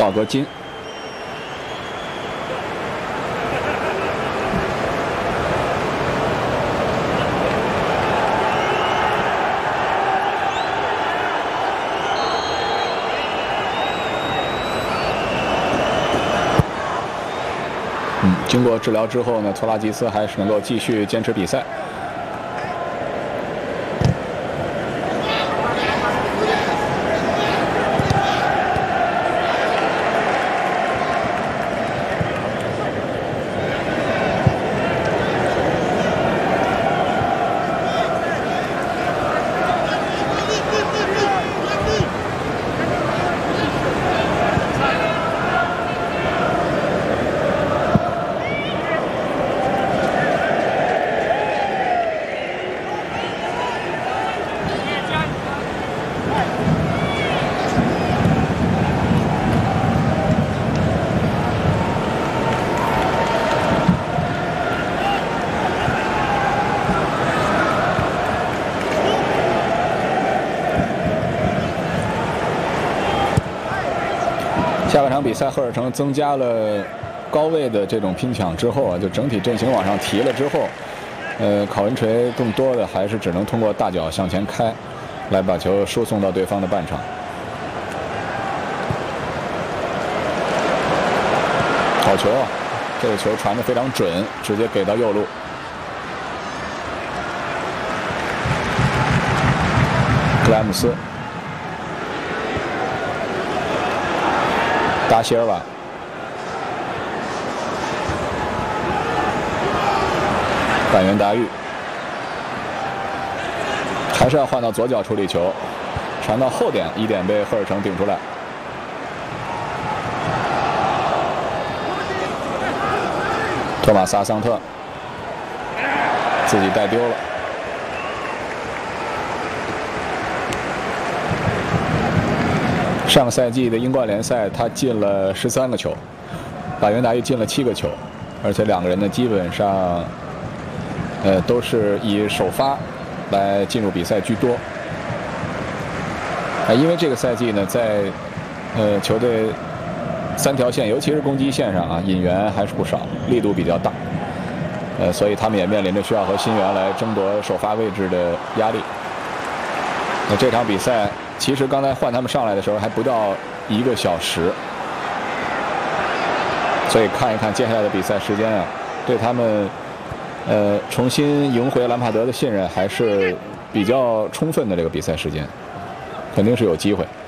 道格金。经过治疗之后呢，托拉吉斯还是能够继续坚持比赛。下半场比赛，赫尔城增加了高位的这种拼抢之后啊，就整体阵型往上提了之后，考文垂更多的还是只能通过大脚向前开，来把球输送到对方的半场。好球啊！这个球传得非常准，直接给到右路。克莱姆斯。 达希尔瓦，板垣达玉，还是要换到左脚处理球，传到后点，一点被赫尔城顶出来。托马斯阿桑特自己带丢了。 上个赛季的英冠联赛，他进了13个球，板垣达玉进了7个球，而且两个人呢基本上，都是以首发来进入比赛居多。因为这个赛季呢，在球队3条线，尤其是攻击线上啊，引援还是不少，力度比较大，所以他们也面临着需要和新援来争夺首发位置的压力。那这场比赛。 其实刚才换他们上来的时候还不到1个小时，所以看一看接下来的比赛时间啊，对他们重新赢回兰帕德的信任还是比较充分的。这个比赛时间肯定是有机会。